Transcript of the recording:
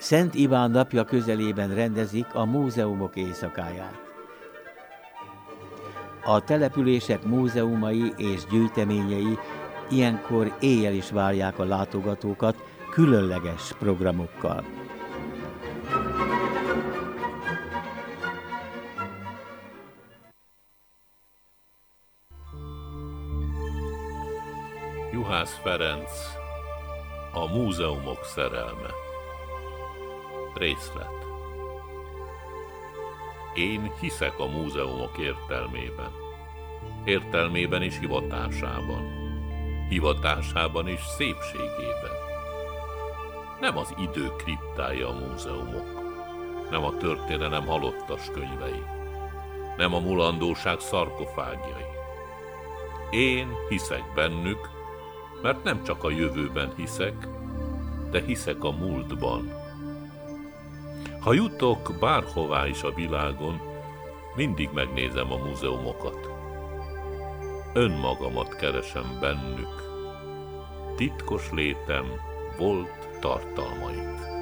Szent Iván napja közelében rendezik a múzeumok éjszakáját. A települések múzeumai és gyűjteményei ilyenkor éjjel is várják a látogatókat különleges programokkal. Juhász Ferenc, a múzeumok szerelme. Részlet. Én hiszek a múzeumok értelmében. Értelmében és hivatásában. Hivatásában és szépségében. Nem az idő kriptája a múzeumok. Nem a történelem halottas könyvei. Nem a mulandóság szarkofágjai. Én hiszek bennük, mert nem csak a jövőben hiszek, de hiszek a múltban. Ha jutok bárhová is a világon, mindig megnézem a múzeumokat. Önmagamat keresem bennük, titkos létem volt tartalmait.